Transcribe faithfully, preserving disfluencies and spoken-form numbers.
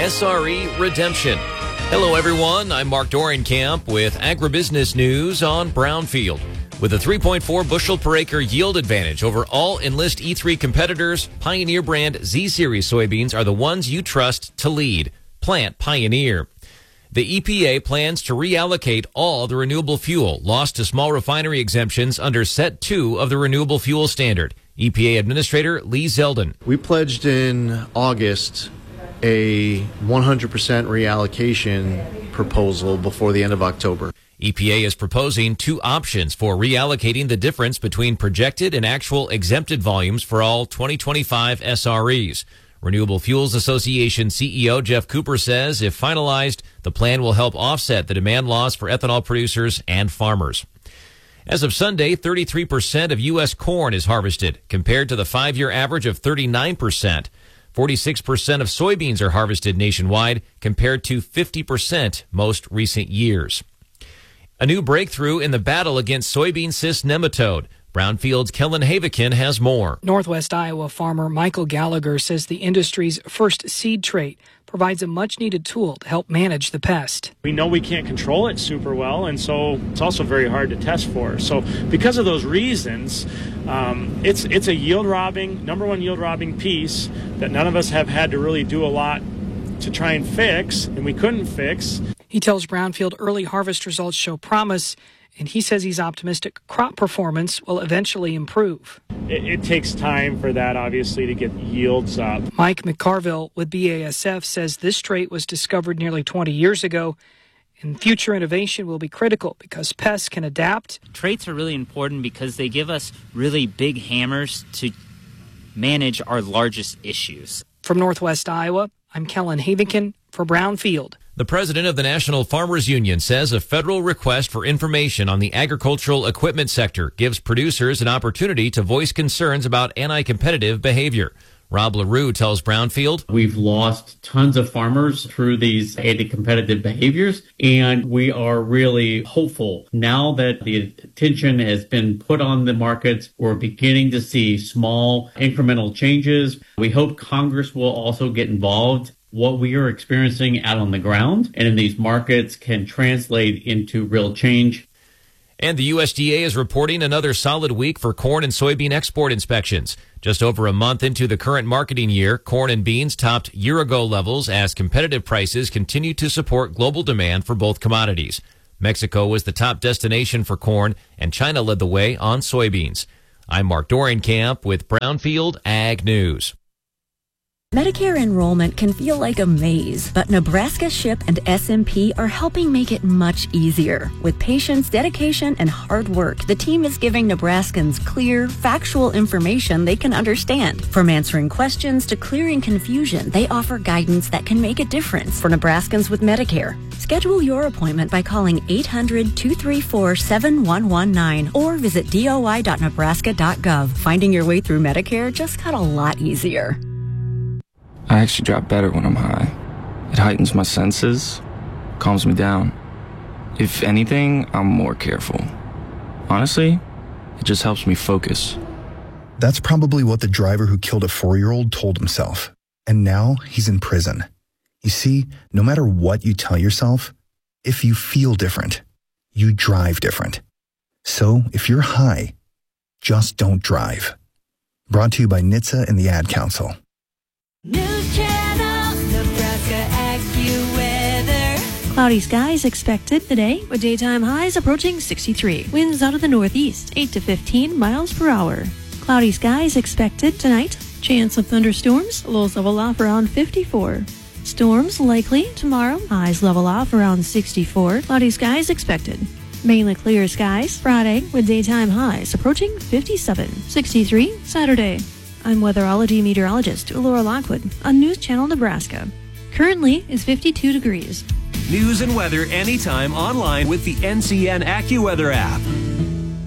S R E redemption. Hello, everyone. I'm Mark Dorenkamp with Agribusiness News on Brownfield. With a three point four bushel per acre yield advantage over all Enlist E three competitors, Pioneer brand Z-Series soybeans are the ones you trust to lead. Plant Pioneer. The E P A plans to reallocate all the renewable fuel lost to small refinery exemptions under Set two of the Renewable Fuel Standard. E P A Administrator Lee Zeldin. We pledged in August a one hundred percent reallocation proposal before the end of October. E P A is proposing two options for reallocating the difference between projected and actual exempted volumes for all twenty twenty-five S R Es. Renewable Fuels Association C E O Jeff Cooper says if finalized, the plan will help offset the demand loss for ethanol producers and farmers. As of Sunday, thirty-three percent of U S corn is harvested, compared to the five-year average of thirty-nine percent. forty-six percent of soybeans are harvested nationwide, compared to fifty percent most recent years. A new breakthrough in the battle against soybean cyst nematode. Brownfield's Kellen Havikin has more. Northwest Iowa farmer Michael Gallagher says the industry's first seed trait provides a much-needed tool to help manage the pest. We know we can't control it super well, and so it's also very hard to test for. So because of those reasons, um, it's it's a yield-robbing, number one yield-robbing piece that none of us have had to really do a lot to try and fix, and we couldn't fix. He tells Brownfield early harvest results show promise, and he says he's optimistic crop performance will eventually improve. It, it takes time for that, obviously, to get yields up. Mike McCarville with B A S F says this trait was discovered nearly twenty years ago, and future innovation will be critical because pests can adapt. Traits are really important because they give us really big hammers to manage our largest issues. From Northwest Iowa, I'm Kellen Havikin for Brownfield. The president of the National Farmers Union says a federal request for information on the agricultural equipment sector gives producers an opportunity to voice concerns about anti-competitive behavior. Rob LaRue tells Brownfield, we've lost tons of farmers through these anti-competitive behaviors, and we are really hopeful now that the attention has been put on the markets. We're beginning to see small incremental changes. We hope Congress will also get involved. What we are experiencing out on the ground and in these markets can translate into real change. And the U S D A is reporting another solid week for corn and soybean export inspections. Just over a month into the current marketing year, corn and beans topped year-ago levels as competitive prices continue to support global demand for both commodities. Mexico was the top destination for corn, and China led the way on soybeans. I'm Mark Dorenkamp with Brownfield Ag News. Medicare enrollment can feel like a maze, but Nebraska S C H I P and S M P are helping make it much easier. With patience, dedication, and hard work, the team is giving Nebraskans clear, factual information they can understand. From answering questions to clearing confusion, they offer guidance that can make a difference for Nebraskans with Medicare. Schedule your appointment by calling eight hundred, two three four, seven one one nine or visit D O I dot nebraska dot gov. Finding your way through Medicare just got a lot easier. I actually drive better when I'm high. It heightens my senses, calms me down. If anything, I'm more careful. Honestly, it just helps me focus. That's probably what the driver who killed a four-year-old told himself. And now he's in prison. You see, no matter what you tell yourself, if you feel different, you drive different. So if you're high, just don't drive. Brought to you by N H T S A and the Ad Council. News Channel, Nebraska AccuWeather. Cloudy skies expected today with daytime highs approaching sixty-three. Winds out of the northeast, eight to fifteen miles per hour. Cloudy skies expected tonight. Chance of thunderstorms, lows level off around fifty-four. Storms likely tomorrow, highs level off around sixty-four. Cloudy skies expected. Mainly clear skies Friday with daytime highs approaching fifty-seven. sixty-three Saturday. I'm weatherology meteorologist Laura Lockwood on News Channel Nebraska. Currently is fifty-two degrees. News and weather anytime online with the N C N AccuWeather app.